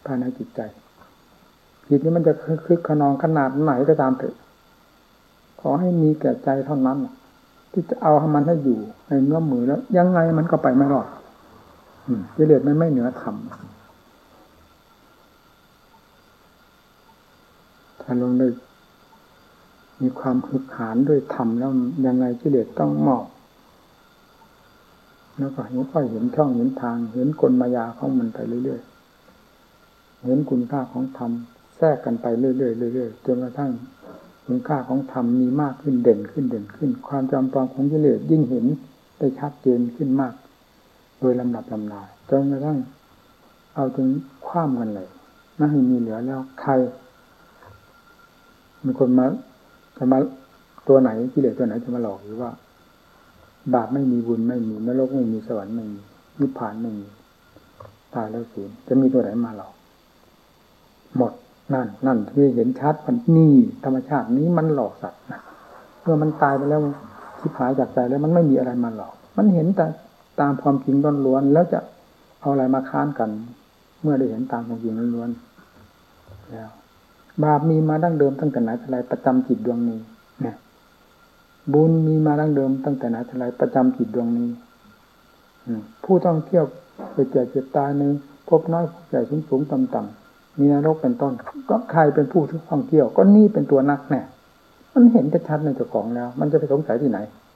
ภายในจิตใจจิตนี้มันจะคึกขนองขนาดไหนก็ตามเถอะขอให้มีแก่ใจเท่านั้นที่จะเอาให้มันให้อยู่ในเงื้อมมือแล้วยังไงมันก็ไปไม่รอดกิเลสมันไม่เหนือธรรมถ้าลงได้มีความฮึกหานด้วยธรรมแล้วยังไงกิเลสต้องหมอบแล้วก็ค่อยเห็นช่องเห็นทางเห็นกลมายาของมันไปเรื่อยๆเห็นคุณค่าของธรรมแทรกกันไปเรื่อยๆเรื่อยๆจนกระทั่งคุณค่าของธรรมมีมากขึ้นเด่นขึ้นความจำปองของกิเลสยิ่งเห็นได้ชัดเจนขึ้นมากโดยลำดับลำดาจนกระทั่งเอาจนคว่ำกันเลยไม่ให้มีเหลือแล้วใครมีคนจะมาตัวไหนกิเลสตัวไหนจะมาหลอกหรือว่าบาปไม่มีบุญไม่มีนรกไม่มีสวรรค์ไม่มีนิพพานไม่มีตายแล้วสูญจะมีตัวไหนมาหลอกหมดนั่นที่เห็นชัดมันนี่ธรรมชาตินี้มันหลอกสัตว์นะเมื่อมันตายไปแล้วชิบหายจากใจแล้วมันไม่มีอะไรมาหลอกมันเห็นแต่ตามความจริงล้วนๆแล้วจะเอาอะไรมาค้านกันเมื่อได้เห็นตามความจริงล้วนๆแล้วบาปมีมาดั้งเดิมตั้งแต่ไหนแต่ไรประจำจิตดวงนี้เนี่ยบุญมีมาดั้งเดิมตั้งแต่ไหนแต่ไรประจำจิตดวงนี้ผู้ท่องเที่ยวไปเจ็บตายในพบน้อยพบใหญ่สูงต่ำมีนรกเป็นต้นก็ใครเป็นผู้ท่องเที่ยวก็นี่เป็นตัวนักแน่มันเห็นชัดในเจ้าของแล้วมันจะไปสงสัยที่ไหน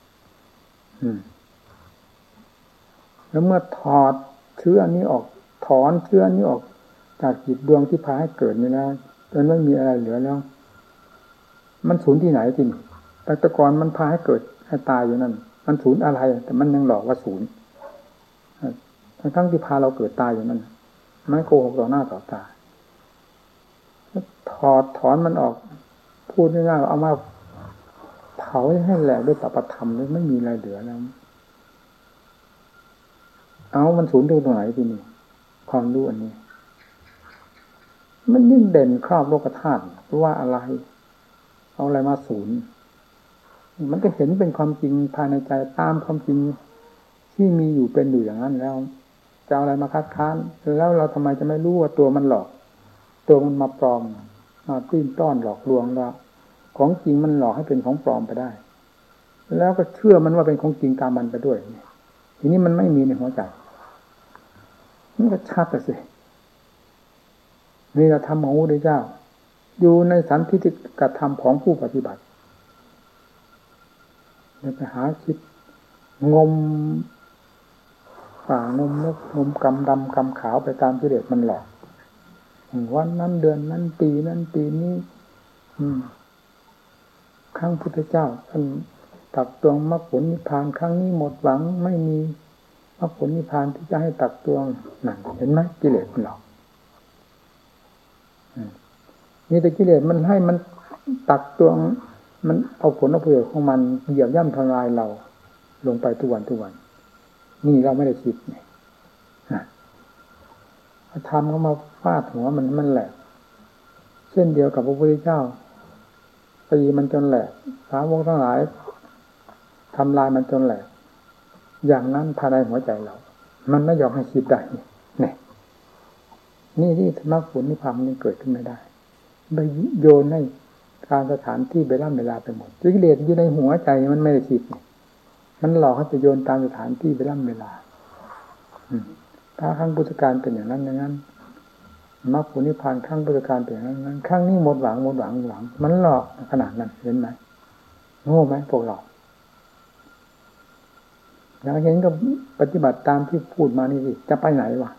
แล้วเมื่อถอดเชื้อนี้ออกถอนเชื้อนี้ออกจากจิตดวงที่พาให้เกิดนี่แล้วจนไม่มีอะไรเหลือแล้วมันสูญที่ไหนจริงแต่ก่อนมันพาให้เกิดให้ตายอยู่นั่นมันสูญอะไรแต่มันยังหลอกว่าสูญทั้งที่พาเราเกิดตายอยู่นั่นไม่โกหกต่อหน้าต่อตาถอนมันออกพูดง่ายๆเอามาเผาให้แหลกด้วยตปธรรมแล้วไม่มีอะไรเหลือแล้วเอามันสูญตรงไหนทีนี้ความรู้อันนี้มันยิ่งเด่นครอบโลกธาตุว่าอะไรเอาอะไรมาสูญมันก็เห็นเป็นความจริงภายในใจตามความจริงที่มีอยู่เป็นอยู่อย่างนั้นแล้วจะเอาอะไรมาคัดค้านแล้วเราทำไมจะไม่รู้ว่าตัวมันหลอกตัวมันมาปลอมมาปิ้นต้อนหลอกลวงว่าของจริงมันหลอกให้เป็นของปลอมไปได้แล้วก็เชื่อมันว่าเป็นของจริงตามมันไปด้วยทีนี้มันไม่มีในหัวใจนี่ก็ชัดสินี่เราทำของพระพุทธเจ้าอยู่ในสันทิฏฐิกธรรมของผู้ปฏิบัติไปหาคิดงมป่างมนกงมกำดำกำขาวไปตามกิเลสมันหลอกวันนั้นเดือนนั้นปีนั้นปีนี้ครั้งพุทธเจ้าท่านตักตวงมรรคผลนิพพานครั้งนี้หมดหวังไม่มีมรรคผลนิพพานที่จะให้ตักตวงนั่นเห็นไหมกิเลสมันหลอกนี่แต่กิเลสมันให้มันตักตวงมันเอาผลเอาประโยชน์ของมันเหยียบย่ำทำลายเราลงไปทุกวันนี่เราไม่ได้คิดเนี่ยทำเข้ามาฟาดหัวมันแหลกเช่นเดียวกับพระพุทธเจ้าตีมันจนแหลกสาวกทั้งหลายทำลายมันจนแหลกอย่างนั้นภายในหัวใจเรามันไม่ยอมให้คิดได้เนี่ยนี่ที่มรรคผลนิพพานมันเกิดขึ้นไม่ได้ไปโยนให้การสถานที่เวลาไปหมดกิเลสอยู่ในหัวใจมันไม่ได้คิดมันหลอกให้ไปโยนตามสถานที่เวลาถ้าครั้งพุทธกาลเป็นอย่างนั้นอย่างนั้นมรรคผลนิพพานครั้งพุทธกาลเป็นอย่างนั้นครั้งนี้หมดหวังมันหลอกขนาดนั้นเห็นไหมโง่ไหมพวกเราอยากเห็นก็ปฏิบัติตามที่พูดมานี่สิจะไปไหนวะ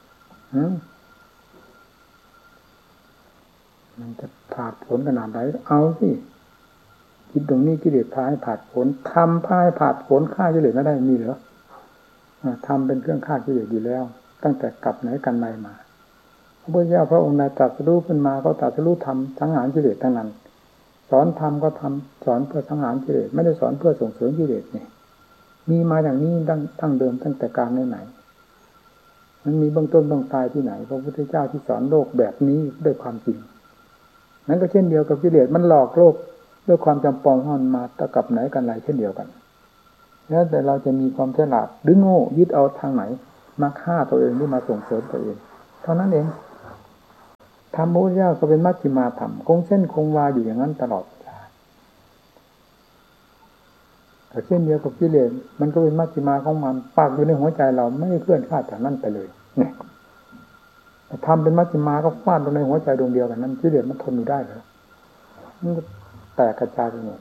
มันจะผ่าผลขนาดไหนเอาสิคิดตรงนี้กิเลสพาให้ผ่าผลทำพาให้ผ่าผลฆ่ากิเลสไม่ได้มีเหรอทำเป็นเครื่องฆ่ากิเลสอยู่แล้วตั้งแต่กลับไหนกันไหนมาพระพุทธเจ้าพระองค์ใดตรัสรู้ขึ้นมาก็ตรัสรู้ธรรมสังหารกิเลสทั้งนั้นสอนธรรมก็ทำสอนเพื่อสังหารกิเลสไม่ได้สอนเพื่อส่งเสริมกิเลสนี่มีมาอย่างนี้ตั้งเดิมตั้งแต่การไหนมันมีเบื้องต้นเบื้องปลายที่ไหนพระพุทธเจ้าที่สอนโลกแบบนี้ด้วยความจริงนั้นก็เช่นเดียวกับกิเลสมันหลอกโลกด้วยความจำปองของมันมาตะกับไหนกันไรเช่นเดียวกันแล้วแต่เราจะมีความฉลาดหรือโง่ยึดเอาทางไหนมาฆ่าตัวเองหรือมาส่งเสริมตัวเองเท่านั้นเองธรรมพระพุทธเจ้าก็เป็นมัชฌิมาธรรมคงเส้นคงวาอยู่อย่างนั้นตลอดเวลาแต่เช่นเดียวกับกิเลสมันก็เป็นมัชฌิมาของมันปากอยู่ในหัวใจเราไม่เคลื่อนคลาดจากนั้นไปเลยเนี่ยธรรมเป็นมัชฌิมาก็ฟาดลงในหัวใจดวงเดียวกันนั้นกิเลสมันทนอยู่ได้เหรอมันก็แตกกระจายไปหมด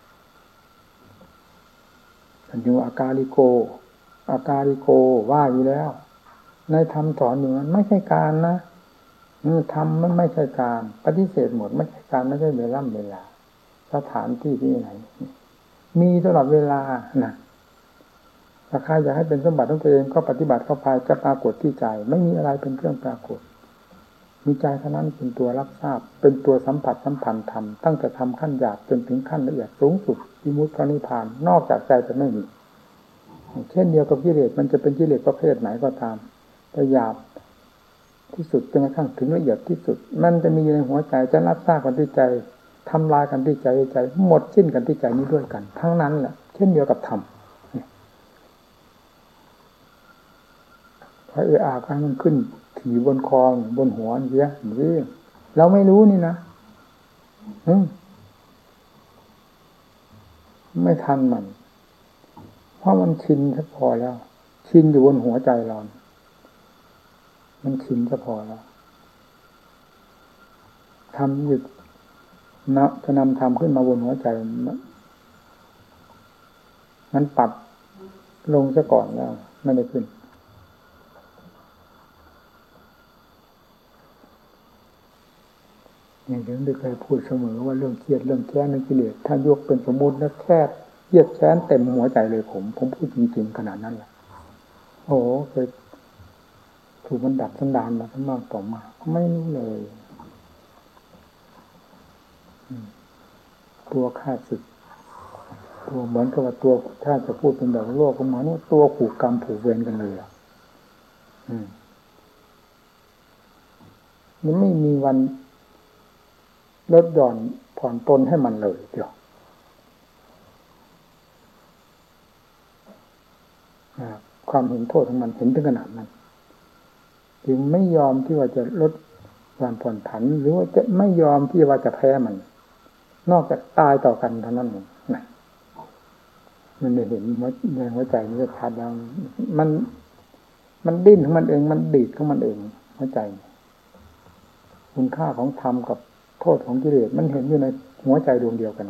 อันอยู่อากาลิโกว่าอยู่แล้วในธรรมสอนอยู่นั้นไม่ใช่การนะธรรมมันไม่ใช่การปฏิเสธหมดไม่ใช่การไม่ใช่เวลาสถานที่ที่ไหนมีตลอดเวลานะถ้าใครอยากให้เป็นสมบัติของตัวเองก็ปฏิบัติเข้าไปจะปรากฏที่ใจไม่มีอะไรเป็นเครื่องปรากฏมีใจเท่านั้นเป็นตัวรับทราบเป็นตัวสัมผัสสัมพันธ์ธรรมตั้งแต่ทำขั้นหยาบจนถึงขั้นละเอียดสูงสุดวิมุตติพระนิพพานนอกจากใจจะไม่มีเช่นเดียวกับกิเลสมันจะเป็นกิเลสประเภทไหนก็ตามแต่หยาบที่สุดจนกระทั่งถึงละเอียดที่สุดมันจะมีอยู่ในหัวใจจะรับทราบกันที่ใจทำลายกันที่ใจหมดสิ้นกันที่ใจนี้ด้วยกันทั้งนั้นแหละเช่นเดียวกับธรรมพระอาการมันขึ้นถี่บนคอบนหัวเยอะนี่เราไม่รู้นี่นะไม่ทันมันเพราะมันชินซะพอแล้วชินอยู่บนหัวใจเรามันชินซะพอแล้วทำหยุดจะนำทำขึ้นมาบนหัวใจมันปัดลงซะก่อนแล้วไม่ได้ขึ้นอย่างที่ได้เคยพูดเสมอว่าเรื่องเครียดเรื่องแค้นในกิเลสถ้ายกเป็นสมมุติแล้วแค่เครียดแค้นเต็มหัวใจเลยผมพูดจริงๆขนาดนั้นแหละโอ้เคยถูกมันดัดสันดานมาทั้งมากต่อมาไม่รู้เลยตัวฆ่าศึกตัวเหมือนกับว่าตัวถ้าจะพูดเป็นแบบโลกก็เหมือนว่าตัวผูกกรรมผูกเวรกันเลยมันไม่มีวันลดหย่อนผ่อนปลนให้มันเลยเดียวความเห็นโทษของมันเห็นถึงขนาดนั้นจึงไม่ยอมที่ว่าจะลดความผ่อนผันหรือว่าจะไม่ยอมที่ว่าจะแพ้มันนอกจากตายต่อกันเท่านั้นเองนะมันได้เห็นในหัวใจนี้จะชัดแล้วมันดิ้นของมันเองมันดีดของมันเองหัวใจคุณค่าของธรรมกับโทษของกิเลสมันเห็นอยู่ในหัวใจดวงเดียวกัน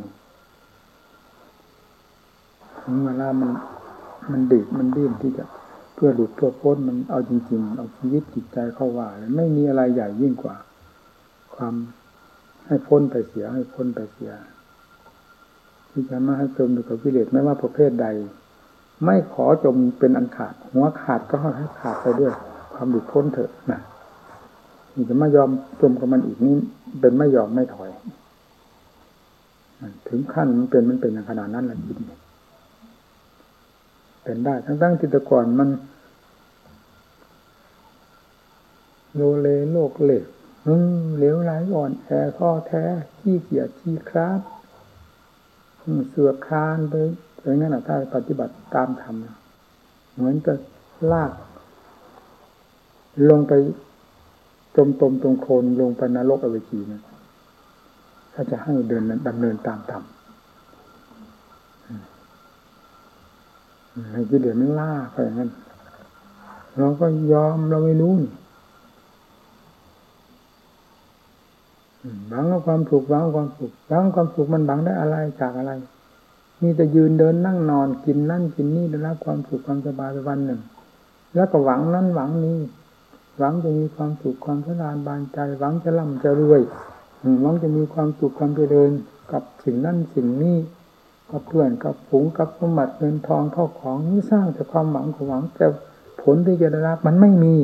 เวลามันดีดมันดิ้นที่จะเพื่อหลุดเพื่อพ้นมันเอาจริงๆเอาชีวิตจิตใจเข้าว่าเลยไม่มีอะไรใหญ่ยิ่งกว่าความให้พ้นไปเสียให้พ้นไปเสียที่จะมาให้จมอยู่กับกิเลสไม่ว่าประเภทใดไม่ขอจมเป็นอันขาดหัวขาดก็ให้ขาดไปด้วยความหลุดพ้นเถอะนะนี่จะไม่ยอมจมกับมันอีกนี่เป็นไม่ยอมไม่ถอยถึงขั้นมันเป็นขนาดนั้นแหละจิตเป็นได้ทั้งที่แต่ก่อนมันโลเลโลกเหลวเหลวไหลอ่อนแอท้อแท้ขี้เกียจขี้คร้านเสือกคลานไปอย่างนั้นถ้าปฏิบัติตามธรรมเหมือนจะลากลงไปจมตมตรงโคลนลงไปนรกอเวจีนะถ้าจะให้ดำเนินตามธรรมให้กิเลสมันล่าไปอย่างนั้นเราก็ยอมเราไม่รู้หวังความสุขหวังความสุขมันหวังได้อะไรจากอะไรมีแต่ยืนเดินนั่งนอนกินนั่นกินนี่ได้รับความสุขความสบายไปวันหนึ่งแล้วก็หวังนั้นหวังนี้หวังจะมีความสุขความสบายบานใจหวังจะร่ำจะรวยหวังจะมีความสุขความเจริญกับสิ่งนั้นสิ่งนี้กับเพื่อนกับฝูงกับสมบัติเงินทองเข้าของนี่สร้างแต่ความหวังของหวังแต่ผลที่จะได้รับมันไม่มี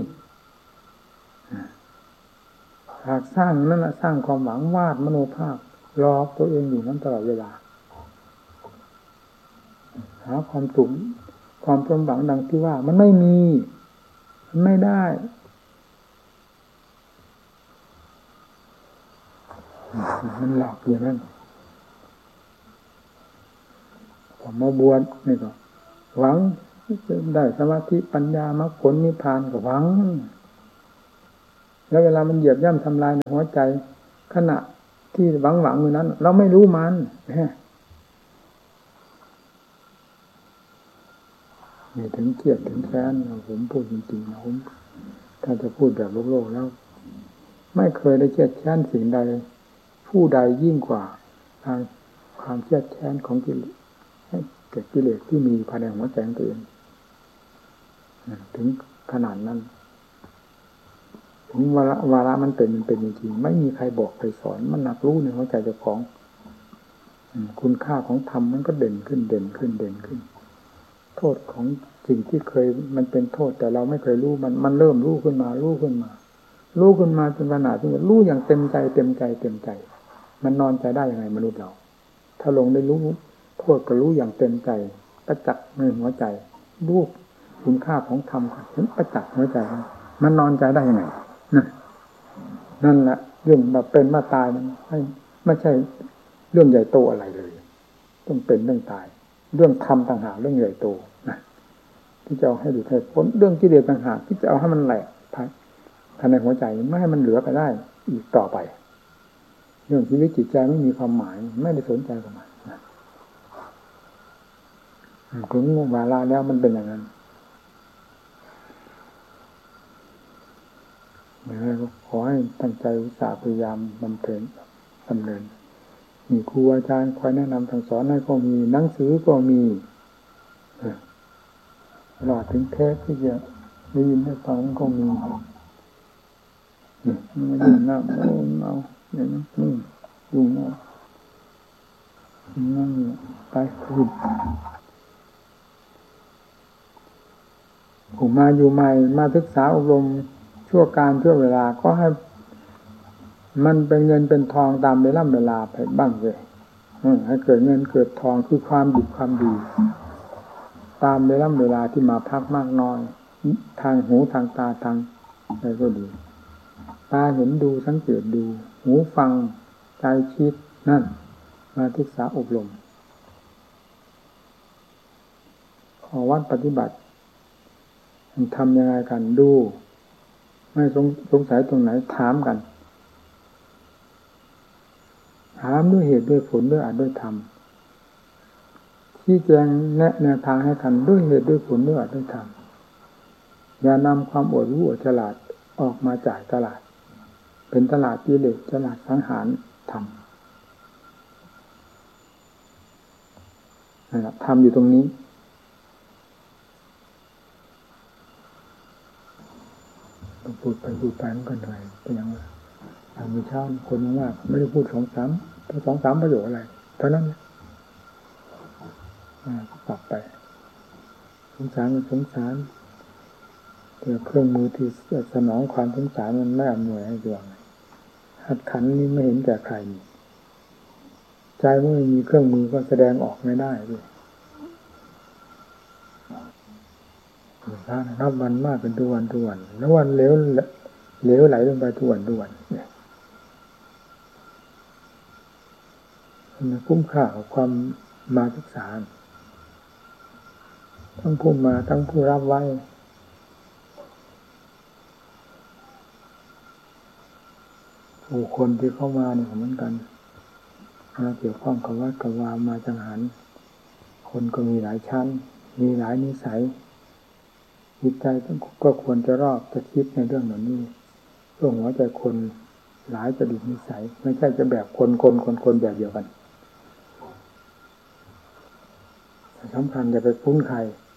หากสร้างนั่นแหละสร้างความหวังวาดมโนภาพหลอกตัวเองอยู่นั้นตลอดเวลาหาความสุขความสมหวังดังที่ว่ามันไม่มีมันไม่ได้มันหลอกอย่างนั้นผมมาบวชนี่ก็หวังได้สมาธิปัญญามรรคผลนิพพานก็หวังแล้วเวลามันเหยียบย่ำทำลายในหัวใจขณะที่หวังอยู่นั้นเราไม่รู้มันนี่ถึงเครียดถึงแค้นผมพูดจริงๆนะผมถ้าจะพูดแบบโลกแล้วไม่เคยได้เครียดแค้นสิ่งใดผู้ใดยิ่งกว่าทางความเครียดแค้นของกิเลสให้เกิดกิเลสที่มีภายในหัวใจของตัวเองถึงขนาดนั้นถึงวาระมันเป็นจริงๆไม่มีใครบอกใครสอนมันหนักรู้ในหัวใจเจ้าของคุณค่าของธรรมมันก็เด่นขึ้นโทษของสิ่งที่เคยมันเป็นโทษแต่เราไม่เคยรู้มันเริ่มรู้ขึ้นมาจนขนาดที่รู้อย่างเต็มใจมันนอนใจได้ยังไงมนุษย์เราถ้าลงได้รู้โทษก็รู้อย่างเต็มใจประจักษ์ในหัวใจรู้คุณค่าของธรรมเห็นประจักษ์หัวใจมันนอนใจได้ยังไงนั่นแหละเรื่องมาเป็นมาตายมันไม่ใช่เรื่องใหญ่โตอะไรเลยต้องเป็นเรื่องตายเรื่องธรรมต่างหากเรื่องใหญ่โตนะที่จะเอาให้หลุดให้พ้นเรื่องกิเลสต่างหากที่จะเอาให้มันแหลกภายในหัวใจไม่ให้มันเหลือไปได้อีกต่อไปเรื่องชีวิตจิตใจไม่มีความหมายไม่ได้สนใจกับมันถึงวาระแล้วมันเป็นอย่างนั้นขอให้ตั้งใจอุตสาห์พยายามบำเพ็ญดำเนินมีครูอาจารย์คอยแนะนำสั่งสอนให้ก็มีหนังสือก็มีตลอดถึงเทปที่จะได้ยินได้ฟังก็มีไม่ยุ่งนะเอาเนี่ยนะยุ่งนะนั่งไปคุยผมมาอยู่ใหม่มาศึกษาอบรมชั่วการชั่วเวลาก็ให้มันเป็นเงินเป็นทองตามเวลาไปบ้างเลยให้เกิดเงินเกิดทองคือความดีความดีตามเวลาที่มาพักมากน้อยทางหูทางตาทางอะไรก็ดีตาเห็นดูสังเกตดูหูฟังใจคิดนั่นมาศึกษาอบรมขอวัดปฏิบัติทำยังไงกันดูไม่สงสัยตรงไหนถามกันถามด้วยเหตุด้วยผลด้วยอาจด้วยธรรมชี้แจงแนะแนวทางให้กันด้วยเหตุด้วยผลด้วยอาจด้วยธรรมอย่านำความอดรู้อดฉลาดออกมาจากตลาดเป็นตลาดกิเลสตลาดสังหารธรรมนะครับทำอยู่ตรงนี้พูดไปมันก็เหนื่อยเป็นอย่างไรมีเช้าคนมากไม่ได้พูด2-3ประโยคอะไรเท่านั้นปรับไปสงสารแต่เครื่องมือที่สนองความสงสารมันไม่อำนวยให้ดวงหัดขันนี้ไม่เห็นแก่ใครใจเมื่อมีเครื่องมือก็แสดงออกไม่ได้ด้วยนับวันมากเป็นทุกวันแล้ววันเหลวไหลลงไปทุกวันเนี่ยมันคุ้มค่ากับความมาศึกษาทั้งผู้มาทั้งผู้รับไว้ผู้คนที่เข้ามาเนี่ยเหมือนกันเกี่ยวข้องกับวัดกับวามาจังหันคนก็มีหลายชั้นมีหลายนิสัยจิตใจก็ควรจะรอบจะคิดในเรื่องเหล่านี้เพื่อหัวใจคนหลายจริตนิสัยไม่ใช่จะแบบคนแบบเดียวกันสำคัญอย่าไปคุ้นใคร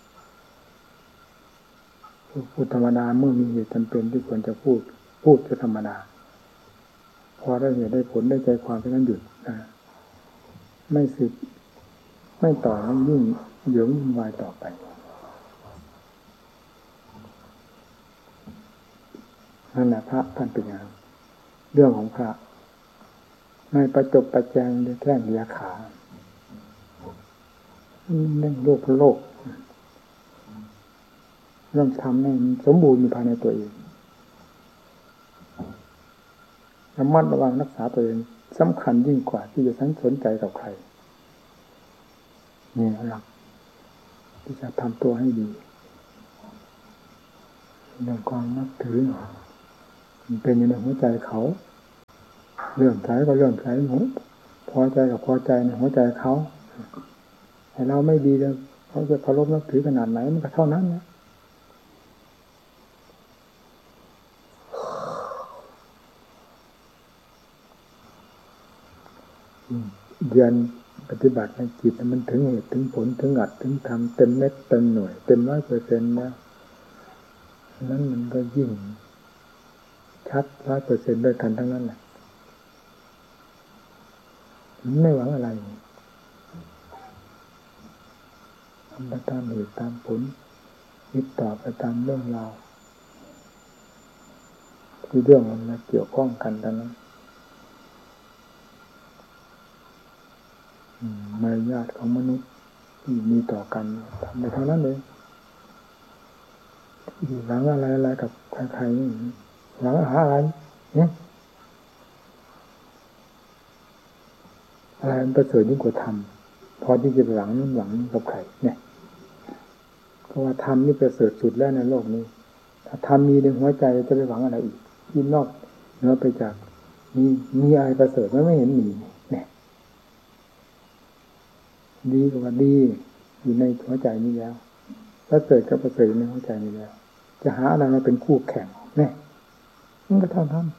พูดธรรมดาเมื่อมีเหตุจำเป็นที่ควรจะพูดจะธรรมดาพอได้เหตุได้ผลได้ใจความเท่านั้นหยุดไม่สืบไม่ต่อแล้วยิ่งเดี๋ยววุ่นวายต่อไปนั่นแหละพระท่านเป็นอย่างเรื่องของพระไม่ประจบประแจงด้วยแค่เหลียขาเรื่องโลกเรื่องทำให้สมบูรณ์อยู่ภายในตัวเองระมัดระวังรักษาตัวเองสำคัญยิ่งกว่าที่จะสนใจกับใครนี่หลักที่จะทำตัวให้ดีเรื่องความนับถือมันเป็นอยู่ในหัวใจเขาเลื่อมใสก็เลื่อมใสหนูพอใจกับพอใจในหัวใจเขาแต่เราไม่ดีแล้วเขาจะเคารพนับถือขนาดไหนมันก็เท่านั้นนะเรียนปฏิบัติในจิตมันถึงเหตุถึงผลถึงอัดถึงทำเต็มเม็ดเต็มหน่วยเต็ม100%แล้วนั้นมันก็ยิ่งชัด100%ด้วยกันทั้งนั้นแหละไม่หวังอะไรทำไปตามเหตุตามผลคิดต่อไปตามเรื่องราวที่เรื่องมันมาเกี่ยวข้องกันทั้งนั้นมารยาทของมนุษย์ที่มีต่อกันทำไปเท่านั้นเลยหวังอะไรกับใครๆนี่หวังหาอะไรเนี่ยอะไรมันประเสริฐยิ่งกว่าธรรมพอที่จะหวังนู่นหวังนี่กับใครเนี่ยเพราะว่าธรรมนี่ประเสริฐสุดแล้วในโลกนี้ถ้าธรรมมีในหัวใจจะไปหวังอะไรอีกที่นอกเหนือไปจากมีอะไรประเสริฐไม่เห็นมีเนี่ยดีกว่าดีอยู่ในหัวใจนี้แล้วประเสริฐกับประเสริฐในหัวใจนี้แล้วจะหาอะไรมาเป็นคู่แข่งเนี่ยมันก็เท่านั้น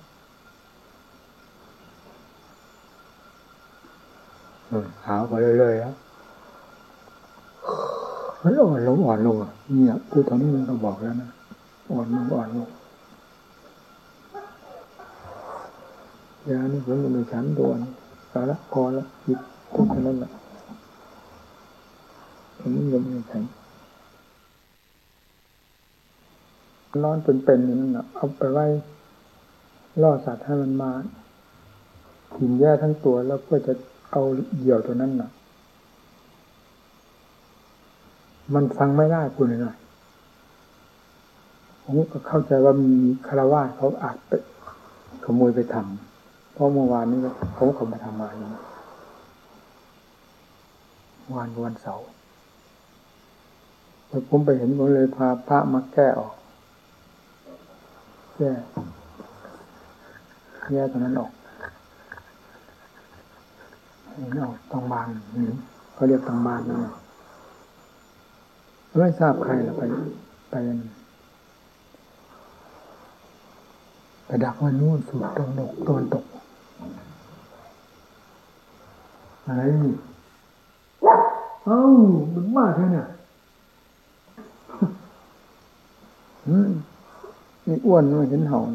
หาไปเรื่อยๆแล้วมันอ่อนลงเนี่ยพูดตอนนี้มันก็บอกแล้วนะอ่อนลงยานี่ผมไม่ฉันตัวนี้พอละหยุดทุกข์นั้นแหละผมยังไม่ฉันนอนเป็นอย่างนั้นเอาไปไว้ล่อสัตว์ให้มันมากินแย่ทั้งตัวแล้วเพื่อจะเอาเหยี่ยวตัวนั้นน่ะมันฟังไม่ได้พูดง่ายๆผมก็เข้าใจว่ามีฆราวาสเขาอาจไปขโมยไปทำเพราะเมื่อวานนี้เขามาทำมาอย่างนี้วันเสาร์ผมไปเห็นผมเลยพาพระมาแก้ออกแย่ตรงนั้นออกตองบานเขาเรียกตองบานนะไม่ทราบใครหรอกไปดักว่านู่นสุดตะวันตกอะไรนี่มันมากแค่เนี่ยนี่อ้วนไม่เห็นเห่า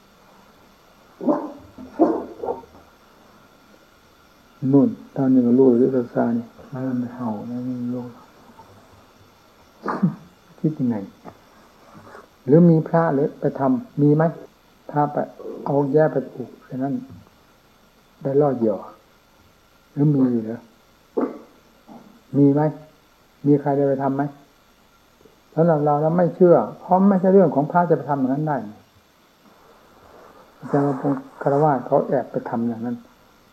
นู่นตอนนี้ก็รู้หรือซานี่มันเห่าแล้วมันรู้คิดยังไงหรือมีพระหรือไปทำมีไหมพระไปเอาแย่ไปผูกฉะนั้นได้ล่อเหยื่อหรือมีเหรอมีไหมมีใครได้ไปทำไหมสำหรับเราแล้วไม่เชื่อเพราะไม่ใช่เรื่องของพระจะไปทำอย่างนั้นได้แต่ว่าพวกฆราวาสเขาแอบไปทำอย่างนั้น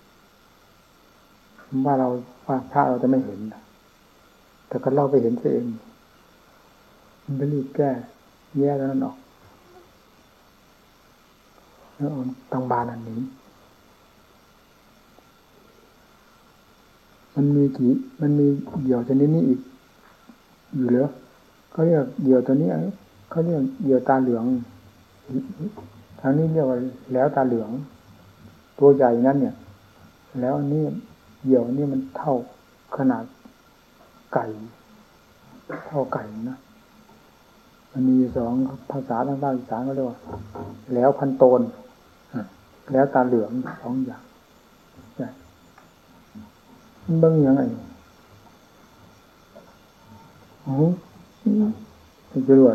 ว่าพระเราจะไม่เห็นแต่ก็เราไปเห็นเองมันไปรีบแก้แย่แล้วนั่นออกแล้วตังบานอันนี้มันมีเหยี่ยวชนิดนี้อีกอยู่เหรอเขาเรียกเหยี่ยวตัวนี้เขาเรียกเหยี่ยวตาเหลืองทางนี้เรียกว่าแล้วตาเหลืองตัวใหญ่นั่นเนี่ยแล้วอันนี้เหยี่ยวนี่มันเท่าขนาดไก่นะมันมีสองภาษาทางภาคอีสานก็เรียกว่าแล้วพันโตนแล้วตาเหลืองสองอย่างใช่มันเบิ่งยังไงจรวด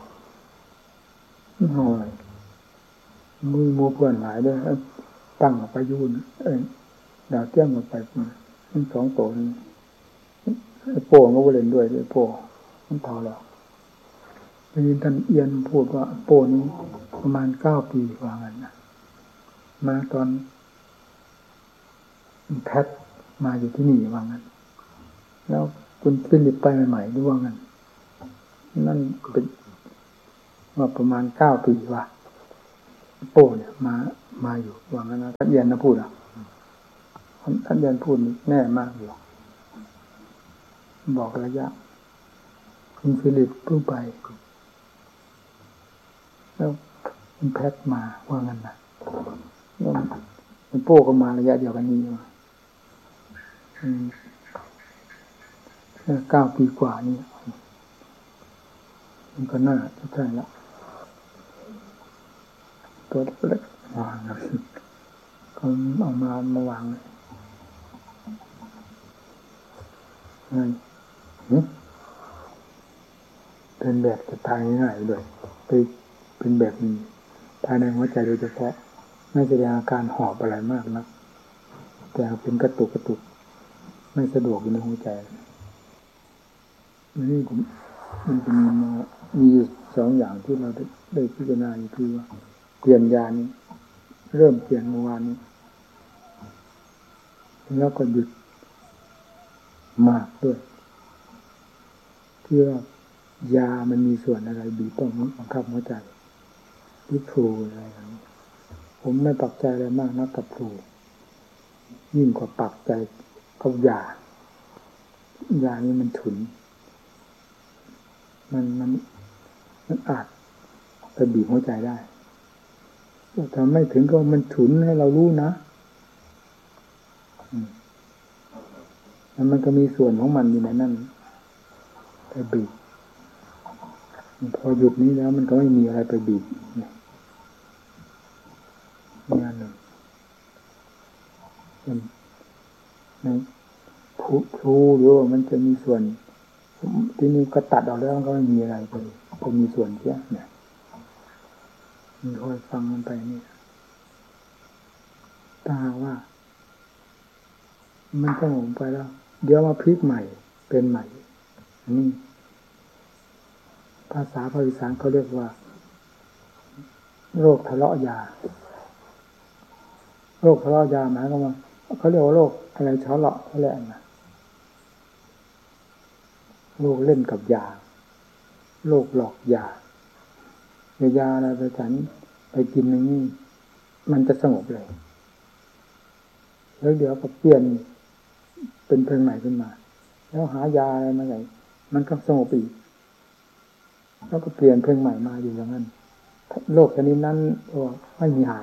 ห่ออะไรมือเพื่อนหลายด้วยตั้งออกไปยุ่นดาวเตี้ยงออกไปมันสองโตนี่โป้ก็เล่นด้วยโป้มันเท่าหรอกได้ยินท่านเอียนพูดว่าโป้นี้ประมาณ9 ปีว่างั้นนะมาตอนแพทมาอยู่ที่นี่ว่างั้นแล้วคุณฟิลิปไปใหม่ๆด้วยว่างั้นนั่นเป็นว่าประมาณ9 ปีว่าโป้เนี่ยมาอยู่ว่างั้นนะท่านเย็นนะพูดอ่ะท่านเย็นพูดแน่มากอยู่บอกระยะคุณฟิลิปเพิ่งไปแล้วคุณแพทมาว่างั้นนะแล้วคุณโป้ก็มาระยะเดียวกันนี้9 ปีกว่านี่มันก็น่าจะใช่ละตัวเล็กวางนะก็เอามาวางเลยไงเป็นแบบจะตายง่ายๆเลยไปเป็นแบบนี้ภายในหัวใจโดยเฉพาะไม่แสดงอาการหอบอะไรมากนะแต่เป็นกระตุกไม่สะดวกอยู่ในหัวใจนี่มันจะมี2 อย่างที่เราได้พิจารณาคือว่าเปลี่ยนยานี้เริ่มเปลี่ยนเมื่อวานนี้แล้วก็หยุดมากด้วยที่ว่ายามันมีส่วนอะไรบีบต้องบังคับหัวใจหรือพลูอะไรอย่างนี้ผมไม่ปักใจอะไรมากนักกับพลูยิ่งกว่าปักใจกับยานี้มันฉุนมันอาจไปบีบหัวใจได้แต่ไม่ถึงก็มันฉุนให้เรารู้นะแล้วมันก็มีส่วนของมันอยู่ในนั้นไปบีบพอหยุดนี้แล้วมันก็ไม่มีอะไรไปบีบงานหนึ่งพูหรือว่ามันจะมีส่วนที่นี่ก็ตัดออกแล้วมันก็ไม่มีอะไรไปมีส่วนเสียเนี่ยมีคอยฟังมันไปนี่ถ้าว่ามันสงบไปแล้วเดี๋ยวมาพลิกใหม่เป็นใหม่อันนี้ภาษาภาคอีสานเขาเรียกว่าโรคทะเลาะยาโรคทะเลาะยาหมายความว่าเขาเรียกว่าโรคอะไรทะเลาะอะไรนะโรคเล่นกับยาโรคหลอกยายาอะไรไปฉันไปกินอย่างนี้มันจะสงบเลยแล้วเดี๋ยวก็เปลี่ยนเป็นเพลงใหม่ขึ้นมาแล้วหายาอะไรมาไหนมันก็สงบอีกแล้วก็เปลี่ยนเพลงใหม่มาอยู่อย่างนั้นโรคชนิดนั้นไม่มีหาย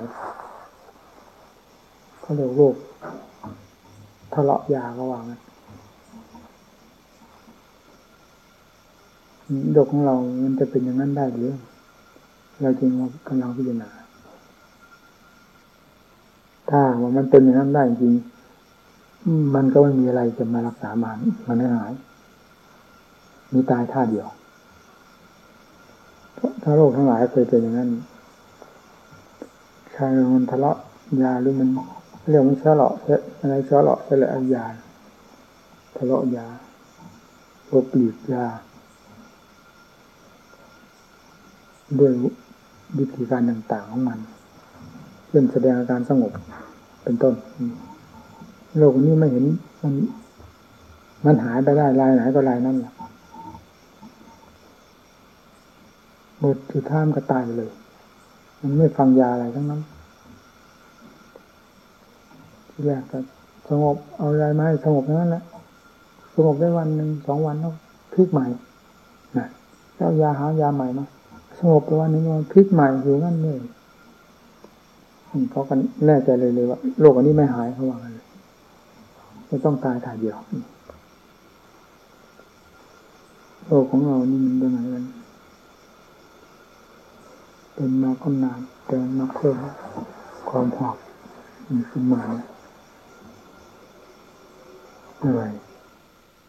เขาเรียกโรคทะเลาะยาก็ว่างั้นโรคของเรามันจะเป็นอย่างนั้นได้หรือเราจึงกำลังพิจารณาถ้าว่ามันเป็นอย่างนั้นได้จริงมันก็ไม่มีอะไรจะมารักษามันให้หายมีตายท่าเดียวถ้าโรคทั้งหลายเคยเป็นอย่างนั้นใครมันทะเลาะยาหรือมันเรื่องมันเชื้อหลอกอะไรเชื้อหลอกอะไรยาทะเลาะยาโรคปลีกยาด้วยวิธีการต่างๆของมันเช่นแสดงอาการสงบเป็นต้นโรคนี้ไม่เห็นมันหายไปได้รายไหนก็รายนั้นแหละหมดสุดท้ายมันก็ตายไปเลยมันไม่ฟังยาอะไรทั้งนั้นที่แรกก็สงบเอาอะไรมาให้สงบนั้นแหละสงบได้วันหนึ่ง2 วันแล้วพลิกใหม่นะแล้วยาใหม่มาสงบไปวันนึงมันพลิกใหม่อยู่งั้นเลยเพราะกันแน่ใจเลยว่าโรคอันนี้ไม่หายเขาว่ากันเลยจะต้องตายถ่ายเดียวโรคของเรานี่มันเป็นไงกันเป็นมาก็นานแต่มาเพิ่มความหอบขึ้นมาเหนื่อย